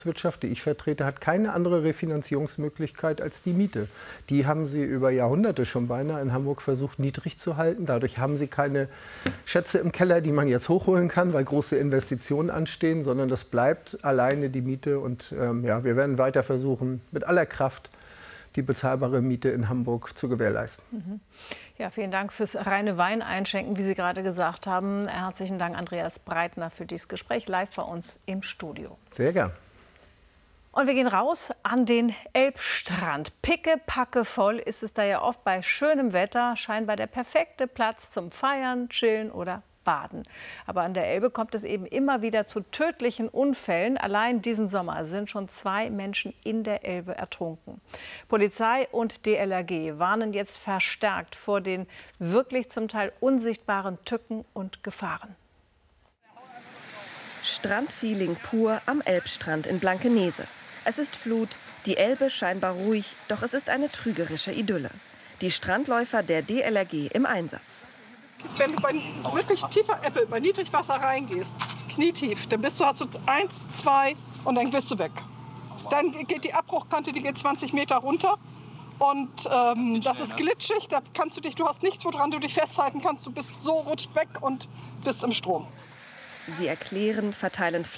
Wirtschaft, die ich vertrete, hat keine andere Refinanzierungsmöglichkeit als die Miete. Die haben sie über Jahrhunderte schon beinahe in Hamburg versucht, niedrig zu halten. Dadurch haben sie keine Schätze im Keller, die man jetzt hochholen kann, weil große Investitionen anstehen, sondern das bleibt alleine die Miete. Und ja, wir werden weiter versuchen, mit aller Kraft die bezahlbare Miete in Hamburg zu gewährleisten. Ja, vielen Dank fürs reine Wein einschenken, wie Sie gerade gesagt haben. Herzlichen Dank, Andreas Breitner, für dieses Gespräch live bei uns im Studio. Sehr gern. Und wir gehen raus an den Elbstrand. Pickepacke voll ist es da ja oft bei schönem Wetter. Scheinbar der perfekte Platz zum Feiern, Chillen oder Baden. Aber an der Elbe kommt es eben immer wieder zu tödlichen Unfällen. Allein diesen Sommer sind schon 2 Menschen in der Elbe ertrunken. Polizei und DLRG warnen jetzt verstärkt vor den wirklich zum Teil unsichtbaren Tücken und Gefahren. Strandfeeling pur am Elbstrand in Blankenese. Es ist Flut, die Elbe scheinbar ruhig, doch es ist eine trügerische Idylle. Die Strandläufer der DLRG im Einsatz. Wenn du bei wirklich tiefer Ebbe, bei Niedrigwasser reingehst, knietief, dann hast du 1, 2 und dann bist du weg. Dann geht die Abbruchkante, die geht 20 Meter runter. Und das ist glitschig, da kannst du hast nichts, woran du dich festhalten kannst. Du bist so, rutscht weg und bist im Strom. Sie erklären, verteilen